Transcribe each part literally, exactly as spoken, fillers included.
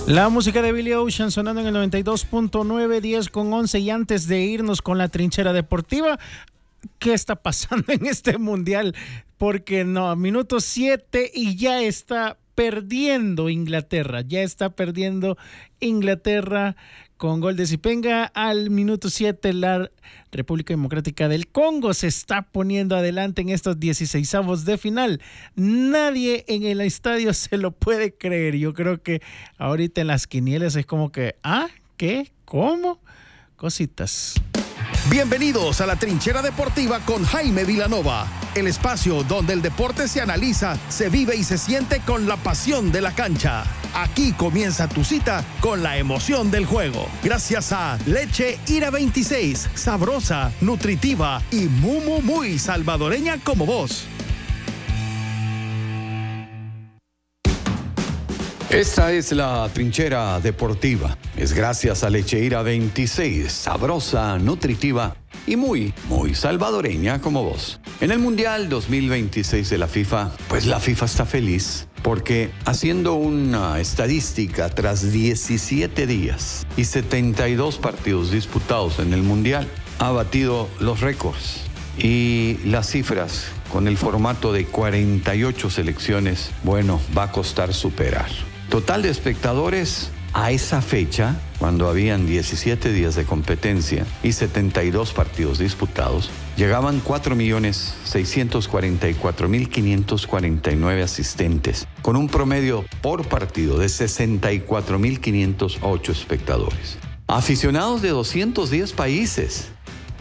La música de Billy Ocean sonando en el noventa y dos punto nueve, diez con once. Y antes de irnos con la trinchera deportiva, ¿qué está pasando en este mundial? Porque no, minuto siete y ya está perdiendo Inglaterra. Ya está perdiendo Inglaterra con gol de Zipenga. Al minuto siete, la República Democrática del Congo se está poniendo adelante en estos dieciseisavos de final. Nadie en el estadio se lo puede creer. Yo creo que ahorita en las quinielas es como que, ¿ah? ¿Qué? ¿Cómo? Cositas. Bienvenidos a la Trinchera Deportiva con Jaime Vilanova, el espacio donde el deporte se analiza, se vive y se siente con la pasión de la cancha. Aquí comienza tu cita con la emoción del juego. Gracias a Leche Ira veintiséis, sabrosa, nutritiva y muy, muy, muy salvadoreña como vos. Esta es la Trinchera Deportiva. Es gracias a Lecheira veintiséis, sabrosa, nutritiva y muy, muy salvadoreña como vos. En el Mundial dos mil veintiséis de la FIFA, pues la FIFA está feliz porque haciendo una estadística tras diecisiete días y setenta y dos partidos disputados en el Mundial, ha batido los récords y las cifras con el formato de cuarenta y ocho selecciones, bueno, va a costar superar. Total de espectadores a esa fecha, cuando habían diecisiete días de competencia y setenta y dos partidos disputados, llegaban cuatro millones seiscientos cuarenta y cuatro mil quinientos cuarenta y nueve asistentes, con un promedio por partido de sesenta y cuatro mil quinientos ocho espectadores. Aficionados de doscientos diez países.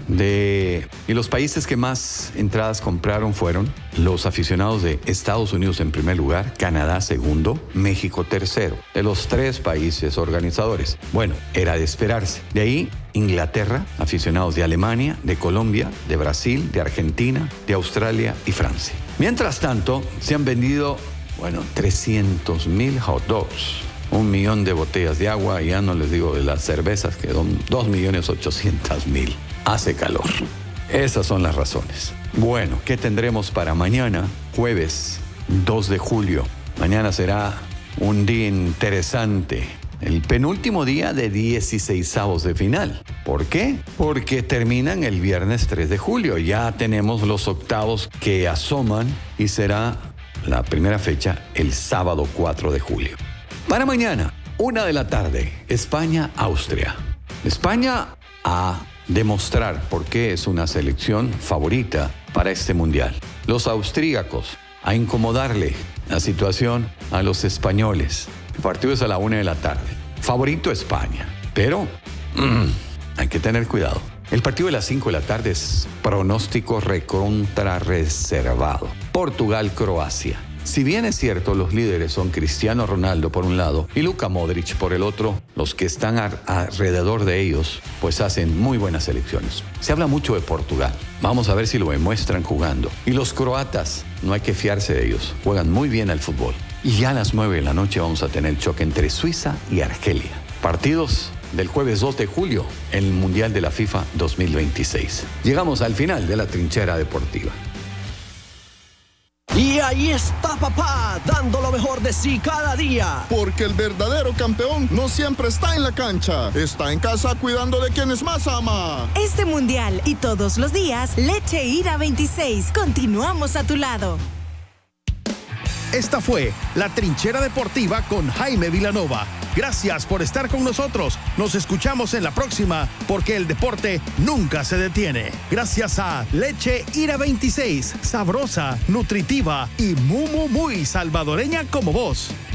De, y los países que más entradas compraron fueron los aficionados de Estados Unidos en primer lugar, Canadá segundo, México tercero, de los tres países organizadores. Bueno, era de esperarse. De ahí, Inglaterra, aficionados de Alemania, de Colombia, de Brasil, de Argentina, de Australia y Francia. Mientras tanto, se han vendido, bueno, trescientos mil hot dogs, un millón de botellas de agua, y ya no les digo de las cervezas, que son dos millones ochocientos mil. Hace calor. Esas son las razones. Bueno, ¿qué tendremos para mañana? Jueves dos de julio. Mañana será un día interesante. El penúltimo día de dieciseisavos de final. ¿Por qué? Porque terminan el viernes tres de julio. Ya tenemos los octavos que asoman y será la primera fecha el sábado cuatro de julio. Para mañana, una de la tarde, España-Austria. España a demostrar por qué es una selección favorita para este mundial. Los austríacos a incomodarle la situación a los españoles. El partido es a la una de la tarde. Favorito España, pero mmm, hay que tener cuidado. El partido de las cinco de la tarde es pronóstico recontra reservado. Portugal-Croacia. Si bien es cierto, los líderes son Cristiano Ronaldo por un lado y Luka Modric por el otro, los que están a- alrededor de ellos, pues hacen muy buenas selecciones. Se habla mucho de Portugal. Vamos a ver si lo demuestran jugando. Y los croatas, no hay que fiarse de ellos. Juegan muy bien al fútbol. Y ya a las nueve de la noche vamos a tener el choque entre Suiza y Argelia. Partidos del jueves dos de julio en el Mundial de la FIFA dos mil veintiséis. Llegamos al final de la Trinchera Deportiva. Y ahí está papá, dando lo mejor de sí cada día. Porque el verdadero campeón no siempre está en la cancha, está en casa cuidando de quienes más ama. Este mundial y todos los días, Leche Ira veintiséis. Continuamos a tu lado. Esta fue la Trinchera Deportiva con Jaime Vilanova. Gracias por estar con nosotros. Nos escuchamos en la próxima, porque el deporte nunca se detiene. Gracias a Leche Ira veintiséis, sabrosa, nutritiva y muy, muy, muy salvadoreña como vos.